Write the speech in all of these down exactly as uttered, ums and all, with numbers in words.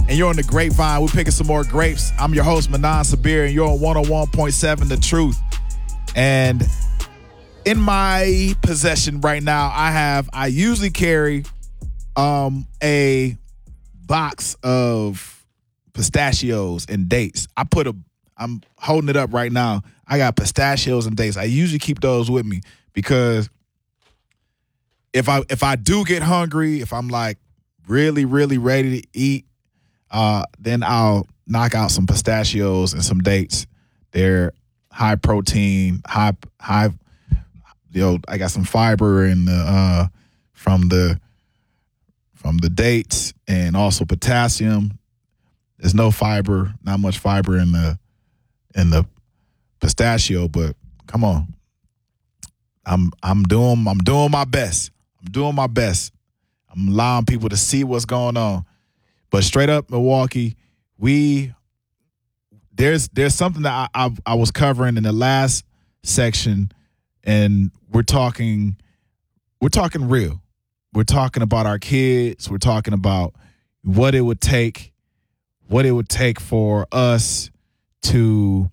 and you're on the Grapevine. We're picking some more grapes. I'm your host, Manan Sabir, and you're on one oh one point seven The Truth. And in my possession right now, I have, I usually carry um, a box of pistachios and dates. I put a, I'm holding it up right now. I got pistachios and dates. I usually keep those with me because if I if I do get hungry, if I'm like really, really ready to eat, uh, then I'll knock out some pistachios and some dates. They're high protein, high high. You know, I got some fiber in the uh, from the from the dates and also potassium. There's no fiber, not much fiber in the in the pistachio, but come on, I'm I'm doing I'm doing my best. I'm doing my best. I'm allowing people to see what's going on. But straight up, Milwaukee, we there's there's something that I I, I was covering in the last section, and we're talking we're talking real. We're talking about our kids. We're talking about what it would take, what it would take for us to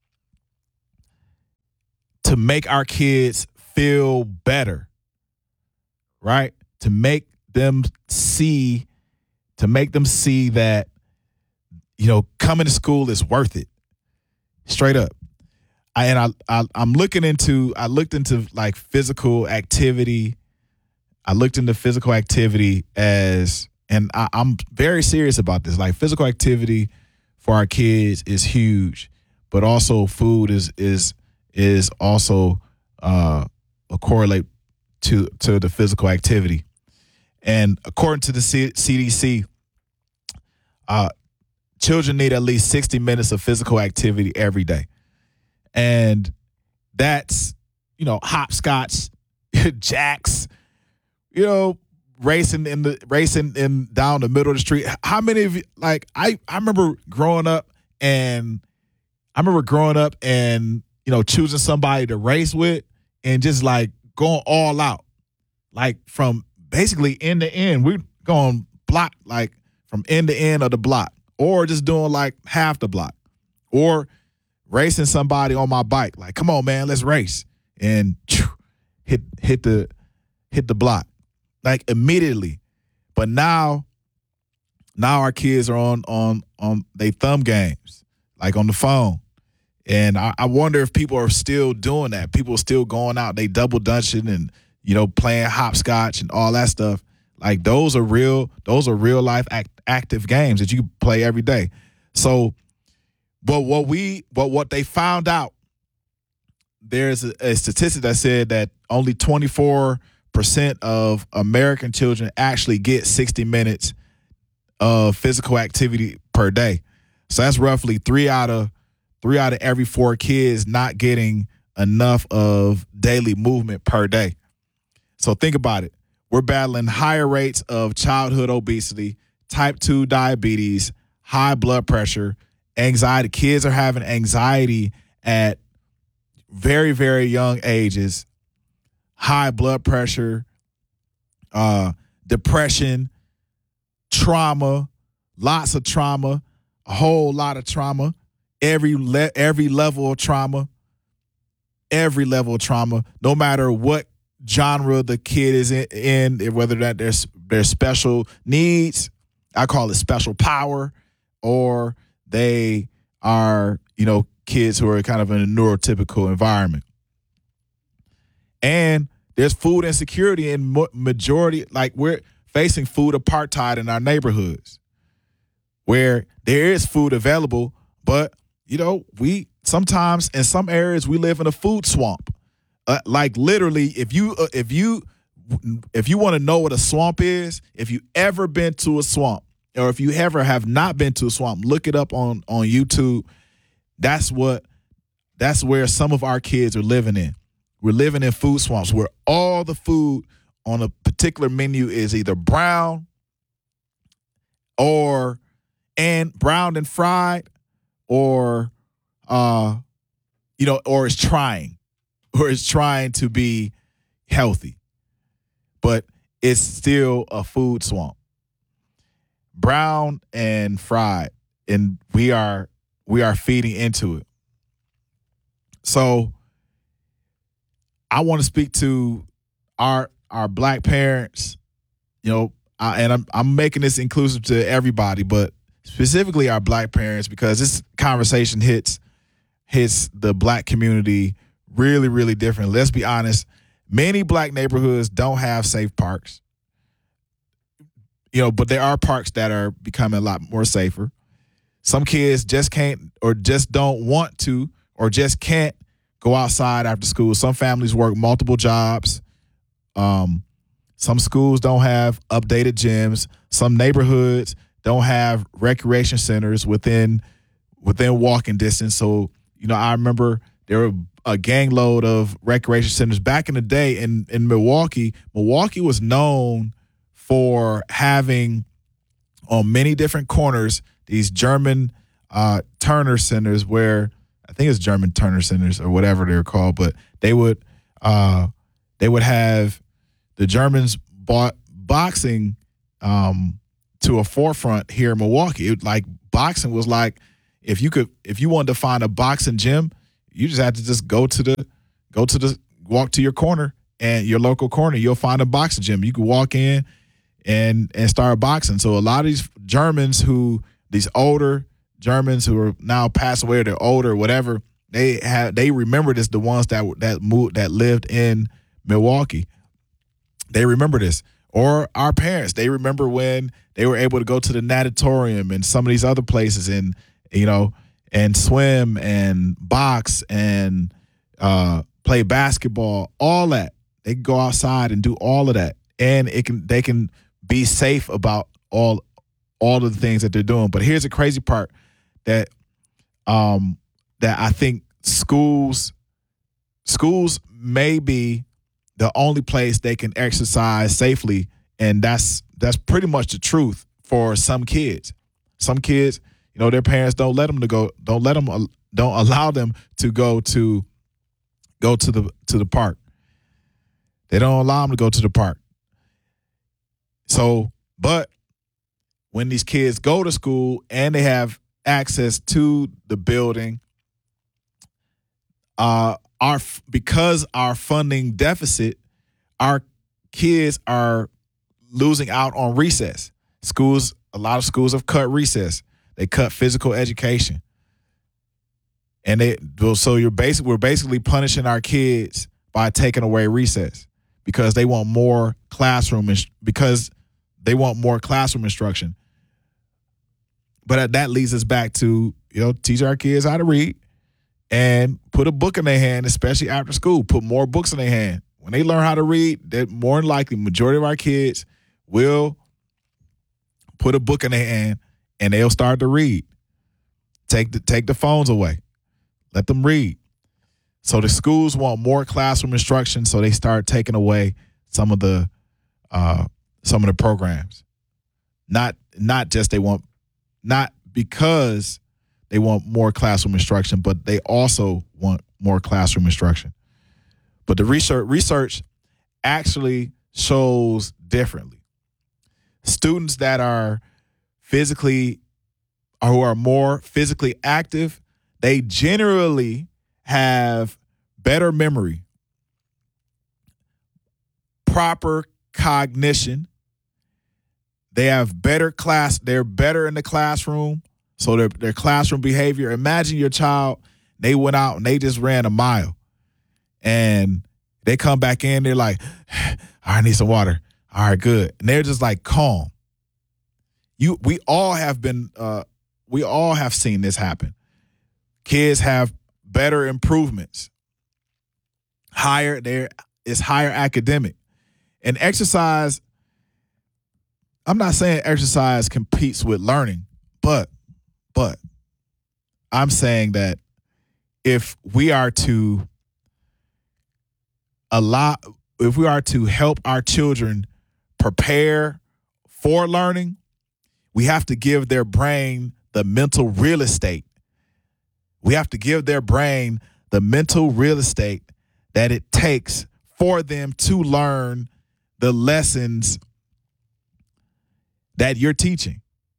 to make our kids feel better, right? To make them see, to make them see that, you know, coming to school is worth it. Straight up. I, and I, I, I'm looking into, I looked into like physical activity. I looked into physical activity as, and I, I'm very serious about this. Like physical activity for our kids is huge, but also food is, is, is also uh, a correlate to, to the physical activity. And according to the C- CDC, uh, children need at least sixty minutes of physical activity every day. And that's, you know, hopscotch, jacks, you know, racing in the racing in down the middle of the street. How many of you, like, I, I remember growing up and I remember growing up and, you know, choosing somebody to race with and just like going all out, like from basically end to end. We're going block, like from end to end of the block, or just doing like half the block, or racing somebody on my bike. Like, come on, man, let's race. And hit hit the hit the block. Like immediately. But now, now our kids are on on on they thumb games, like on the phone. And I, I wonder if people are still doing that. People are still going out, they double dutching and, you know, playing hopscotch and all that stuff. Like those are real, those are real life act, active games that you play every day. So, but what we, but what they found out, there's a, a statistic that said that only twenty-four percent of American children actually get sixty minutes of physical activity per day. So that's roughly three out of three out of every four kids not getting enough of daily movement per day. So think about it. We're battling higher rates of childhood obesity, type two diabetes, high blood pressure, anxiety. Kids are having anxiety at very, very young ages, high blood pressure, uh, depression, trauma, lots of trauma, a whole lot of trauma, every le- every level of trauma, every level of trauma, no matter what genre the kid is in, in whether that there's there's special needs, I call it special power, or they are, you know, kids who are kind of in a neurotypical environment. And there's food insecurity in majority, like we're facing food apartheid in our neighborhoods where there is food available, but, you know, we sometimes in some areas we live in a food swamp. Uh, like literally, if you uh, if you if you want to know what a swamp is, if you ever been to a swamp, or if you ever have not been to a swamp, look it up on on YouTube. That's what that's where some of our kids are living in. We're living in food swamps where all the food on a particular menu is either brown or and browned and fried, or uh, you know, or is trying. Or is trying to be healthy, but it's still a food swamp. brown and fried, and we are we are feeding into it. So I want to speak to our our black parents, you know, I, and I'm I'm making this inclusive to everybody, but specifically our black parents, because this conversation hits hits the black community really, really different. Let's be honest. Many black neighborhoods don't have safe parks. You know, but there are parks that are becoming a lot more safer. Some kids just can't or just don't want to or just can't go outside after school. Some families work multiple jobs. Um, some schools don't have updated gyms. Some neighborhoods don't have recreation centers within within walking distance. So, you know, I remember there were a gang load of recreation centers back in the day in, in Milwaukee. Milwaukee was known for having on many different corners these German uh, Turner centers where I think it's German Turner centers or whatever they're called, but they would uh, they would have the Germans bought boxing um, to a forefront here in Milwaukee. It, like boxing was like if you could if you wanted to find a boxing gym, you just had to just go to the go to the walk to your corner and your local corner. You'll find a boxing gym. You could walk in and and start boxing. So a lot of these Germans who these older Germans who are now passed away or they're older, whatever, they have they remember this. The ones that that moved that lived in Milwaukee, they remember this. Or our parents, they remember when they were able to go to the natatorium and some of these other places and you know and swim and box and uh, play basketball. All that they can go outside and do all of that, and it can they can be safe about all all of the things that they're doing. But here's the crazy part that um that I think schools schools may be the only place they can exercise safely, and that's that's pretty much the truth for some kids. Some kids, you know, their parents don't let them to go, don't let them, don't allow them to go to go to the to the park. They don't allow them to go to the park. So, but when these kids go to school and they have access to the building, uh, our because our funding deficit, our kids are losing out on recess. Schools, a lot of schools have cut recess. They cut physical education, and they so you're basically we're basically punishing our kids by taking away recess because they want more classroom because they want more classroom instruction. But that leads us back to, you know, teach our kids how to read and put a book in their hand, especially after school. Put more books in their hand. When they learn how to read, they're more than likely, majority of our kids will put a book in their hand and they'll start to read. Take the take the phones away. Let them read. So the schools want more classroom instruction, so they start taking away some of the uh, some of the programs. Not not just they want not because they want more classroom instruction, but they also want more classroom instruction. But the research research actually shows differently. Students that are physically or who are more physically active, they generally have better memory, proper cognition. They have better class. They're better in the classroom. So their their classroom behavior. Imagine your child, they went out and they just ran a mile. And they come back in, they're like, I need some water. All right, good. And they're just like calm. You we all have been uh, we all have seen this happen. Kids have better improvements. Higher, there is higher academic. And exercise, I'm not saying exercise competes with learning, but but I'm saying that if we are to allow if we are to help our children prepare for learning, we have to give their brain the mental real estate. We have to give their brain the mental real estate that it takes for them to learn the lessons that you're teaching.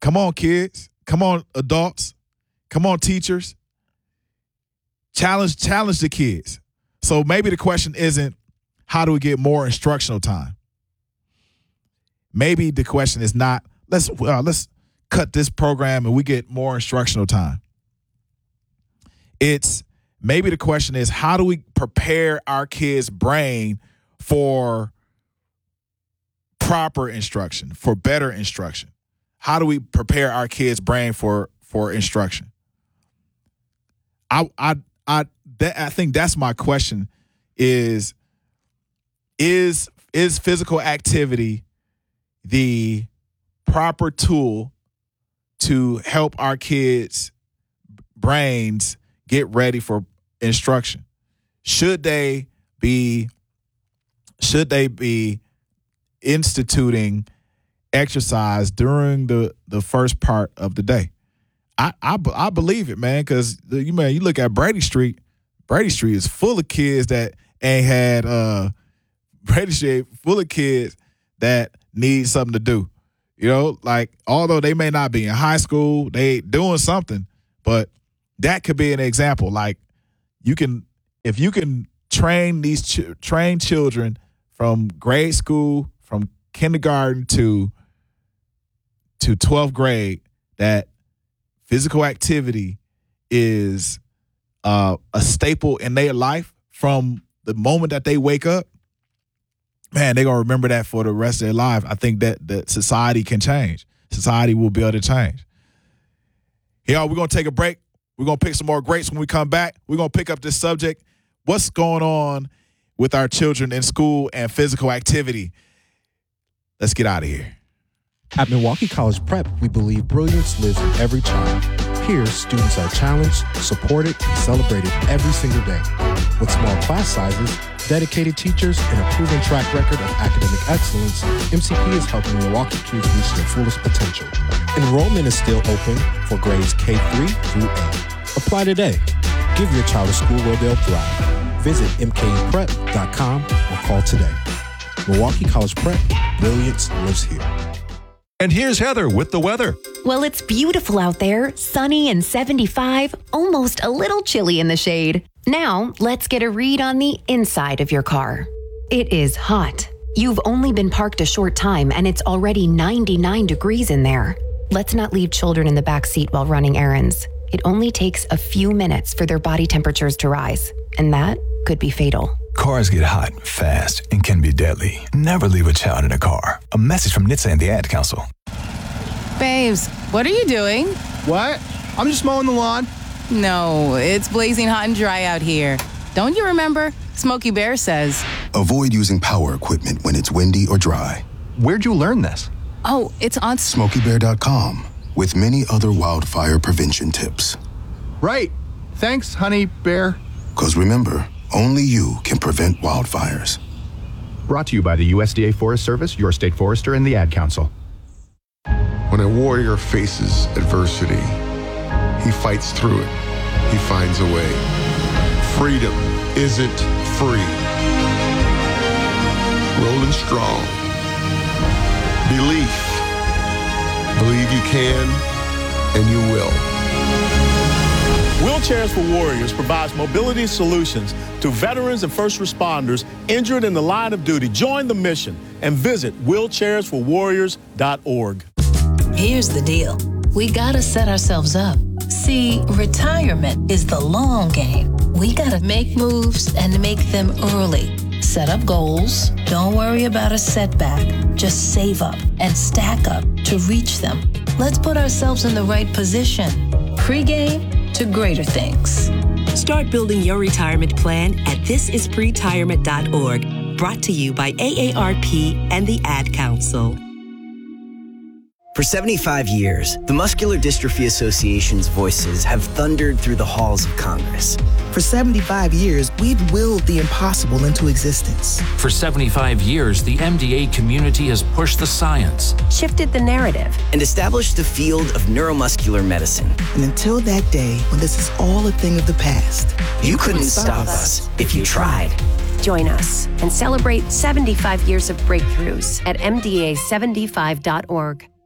Come on, kids. Come on, adults. Come on, teachers. Challenge, challenge the kids. So maybe the question isn't how do we get more instructional time? Maybe the question is not let's uh, let's cut this program and we get more instructional time. It's maybe the question is how do we prepare our kids' brain for proper instruction, for better instruction? How do we prepare our kids' brain for for instruction? I I I that, I think that's my question is is is physical activity the proper tool to help our kids' brains get ready for instruction? Should they be should they be instituting exercise during the, the first part of the day? I I, I believe it, man, because you man, you look at Brady Street. Brady Street is full of kids that ain't had uh Brady Street full of kids that need something to do. You know, like although they may not be in high school, they doing something, but that could be an example. Like you can, if you can train these ch- train children from grade school, from kindergarten to to twelfth grade, that physical activity is uh, a staple in their life from the moment that they wake up, man, they're going to remember that for the rest of their life. I think that, that society can change. Society will be able to change. Y'all, we're going to take a break. We're going to pick some more greats when we come back. We're going to pick up this subject. What's going on with our children in school and physical activity? Let's get out of here. At Milwaukee College Prep, we believe brilliance lives in every child. Here, students are challenged, supported, and celebrated every single day. With small class sizes, dedicated teachers, and a proven track record of academic excellence, M C P is helping Milwaukee kids reach their fullest potential. Enrollment is still open for grades K through eight. Apply today. Give your child a school where they'll thrive. Visit m k u prep dot com or call today. Milwaukee College Prep, brilliance lives here. And here's Heather with the weather. Well, it's beautiful out there, sunny and seventy-five, almost a little chilly in the shade. Now, let's get a read on the inside of your car. It is hot. You've only been parked a short time and it's already ninety-nine degrees in there. Let's not leave children in the back seat while running errands. It only takes a few minutes for their body temperatures to rise, and that could be fatal. Cars get hot, fast, and can be deadly. Never leave a child in a car. A message from N H T S A and the Ad Council. Babes, what are you doing? What? I'm just mowing the lawn. No, it's blazing hot and dry out here. Don't you remember? Smokey Bear says. Avoid using power equipment when it's windy or dry. Where'd you learn this? Oh, it's on smokey bear dot com with many other wildfire prevention tips. Right. Thanks, honey bear. Because remember, only you can prevent wildfires. Brought to you by the U S D A Forest Service, your state forester, and the Ad Council. When a warrior faces adversity, he fights through it. He finds a way. Freedom isn't free. Rolling strong. Belief. Believe you can, and you will. Wheelchairs for Warriors provides mobility solutions to veterans and first responders injured in the line of duty. Join the mission and visit wheelchairs for warriors dot org. Here's the deal. We gotta set ourselves up. See, retirement is the long game. We gotta make moves and make them early. Set up goals. Don't worry about a setback. Just save up and stack up to reach them. Let's put ourselves in the right position. Pre-game to greater things. Start building your retirement plan at this is pretirement dot org. Brought to you by A A R P and the Ad Council. For seventy-five years, the Muscular Dystrophy Association's voices have thundered through the halls of Congress. For seventy-five years, we've willed the impossible into existence. For seventy-five years, the M D A community has pushed the science, shifted the narrative, and established the field of neuromuscular medicine. And until that day when this is all a thing of the past, you, you couldn't stop us if you tried. Join us and celebrate seventy-five years of breakthroughs at M D A seventy-five dot org.